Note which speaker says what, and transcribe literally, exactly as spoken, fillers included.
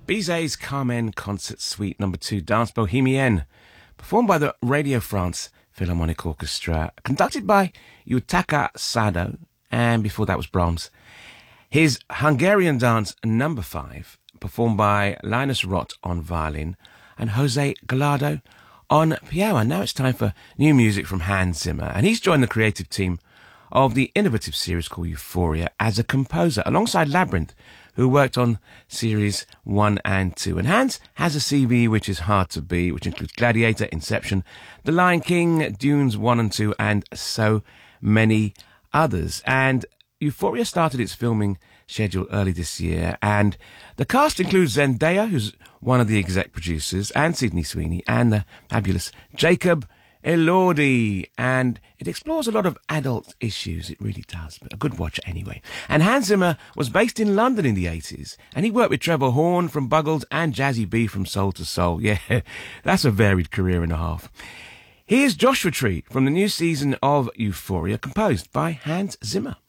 Speaker 1: Bizet's Carmen Concert Suite number two, Danse Bohemienne, performed by the Radio France Philharmonic Orchestra, conducted by Yutaka Sado, and before that was Brahms. His Hungarian Dance number five, performed by Linus Roth on violin and Jose Gallardo on piano. Now it's time for new music from Hans Zimmer, and he's joined the creative team of the innovative series called Euphoria as a composer, alongside Labyrinth, who worked on series one and two. And Hans has a C V which is hard to beat, which includes Gladiator, Inception, The Lion King, Dunes one and two, and so many others. And Euphoria started its filming schedule early this year, and the cast includes Zendaya, who's one of the exec producers, and Sydney Sweeney, and the fabulous Jacob Elordi, and it explores a lot of adult issues. It really does, but a good watch anyway. And Hans Zimmer was based in London in the eighties, and he worked with Trevor Horn from Buggles and Jazzy B from Soul to Soul. Yeah, that's a varied career and a half. Here's Joshua Tree from the new season of Euphoria, composed by Hans Zimmer.